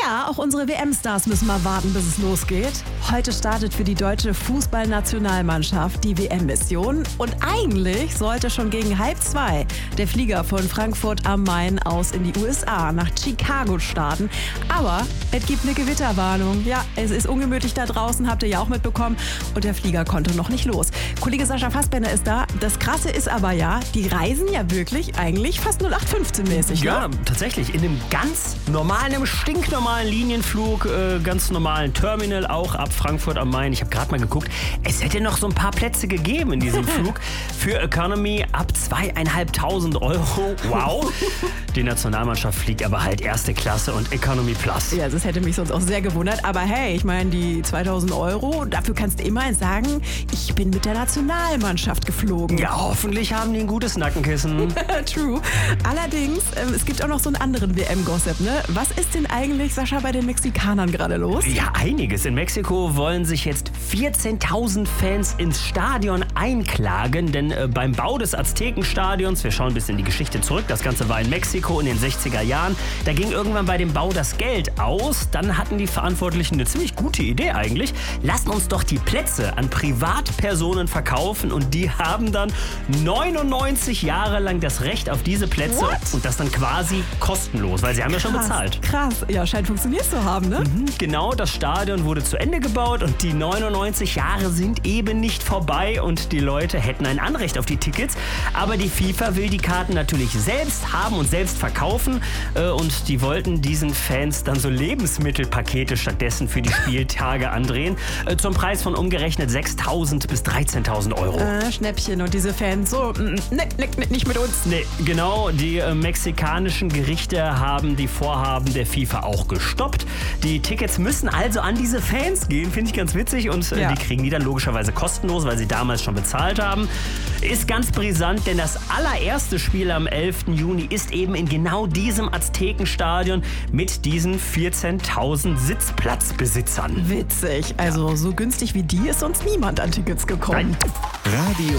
Ja, auch unsere WM-Stars müssen mal warten, bis es losgeht. Heute startet für die deutsche Fußballnationalmannschaft die WM-Mission. Und eigentlich sollte schon gegen 1:30 der Flieger von Frankfurt am Main aus in die USA nach Chicago starten. Aber es gibt eine Gewitterwarnung. Ja, es ist ungemütlich da draußen, habt ihr ja auch mitbekommen. Und der Flieger konnte noch nicht los. Kollege Sascha Fassbender ist da. Das Krasse ist aber ja, die reisen ja wirklich eigentlich fast 0815-mäßig. Ja, tatsächlich. In einem ganz normalen, einem stinknormalen Linienflug, ganz normalen Terminal auch ab Frankfurt am Main. Ich habe gerade mal geguckt, es hätte noch so ein paar Plätze gegeben in diesem Flug für Economy ab 2.500 Euro. Wow. Die Nationalmannschaft fliegt aber halt erste Klasse und Economy Plus. Ja, das hätte mich sonst auch sehr gewundert. Aber hey, ich meine, die 2.000 Euro, dafür kannst du immerhin sagen, ich bin mit der Nationalmannschaft geflogen. Ja, hoffentlich haben die ein gutes Nackenkissen. True. Allerdings, es gibt auch noch so einen anderen WM-Gossip, ne? Was ist denn eigentlich, Sascha, bei den Mexikanern gerade los? Ja, einiges. In Mexiko wollen sich jetzt 14.000 Fans ins Stadion einklagen, denn beim Bau des Aztekenstadions, wir schauen ein bisschen in die Geschichte zurück, das Ganze war in Mexiko in den 60er Jahren, da ging irgendwann bei dem Bau das Geld aus, dann hatten die Verantwortlichen eine ziemlich gute Idee eigentlich, lassen uns doch die Plätze an Privatpersonen verkaufen und die haben dann 99 Jahre lang das Recht auf diese Plätze. What? Und das dann quasi kostenlos, weil sie haben ja schon bezahlt. Krass, ja, scheint funktioniert zu haben, ne? Genau, das Stadion wurde zu Ende gebaut und die 99 Jahre sind eben nicht vorbei und die Leute hätten ein Anrecht auf die Tickets. Aber die FIFA will die Karten natürlich selbst haben und selbst verkaufen und die wollten diesen Fans dann so Lebensmittelpakete stattdessen für die Spieltage andrehen zum Preis von umgerechnet 6.000 bis 13.000 Euro. Schnäppchen und diese Fans so, nicht mit uns. Nee, genau, die mexikanischen Gerichte haben die Vorhaben der FIFA auch gestoppt. Die Tickets müssen also an diese Fans gehen, finde ich ganz witzig und die kriegen die dann logischerweise kostenlos, weil sie damals schon bezahlt haben. Ist ganz brisant, denn das allererste Spiel am 11. Juni ist eben in genau diesem Aztekenstadion mit diesen 14.000 Sitzplatzbesitzern. Witzig, also so günstig wie die ist sonst niemand an Tickets gekommen. Nein. Radio